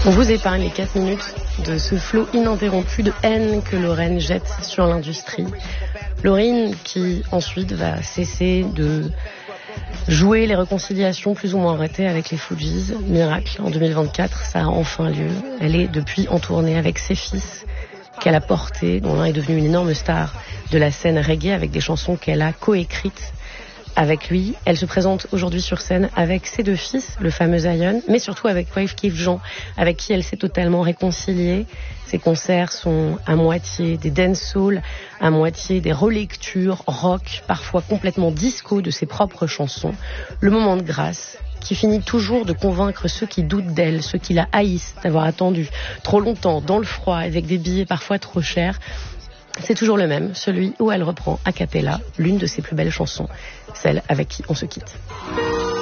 On vous épargne les 4 minutes de ce flot ininterrompu de haine que Lorraine jette sur l'industrie. Lorraine qui ensuite va cesser de jouer les réconciliations plus ou moins arrêtées avec les Fugees. Miracle, en 2024, ça a enfin lieu. Elle est depuis en tournée avec ses fils qu'elle a portés, dont l'un est devenu une énorme star de la scène reggae avec des chansons qu'elle a coécrites avec lui. Elle se présente aujourd'hui sur scène avec ses 2 fils, le fameux Zion, mais surtout avec Wave Keef Jean, avec qui elle s'est totalement réconciliée. Ses concerts sont à moitié des dancehall, à moitié des relectures rock, parfois complètement disco de ses propres chansons. Le moment de grâce qui finit toujours de convaincre ceux qui doutent d'elle, ceux qui la haïssent d'avoir attendu trop longtemps dans le froid avec des billets parfois trop chers. C'est toujours le même, celui où elle reprend a cappella l'une de ses plus belles chansons, celle avec qui on se quitte.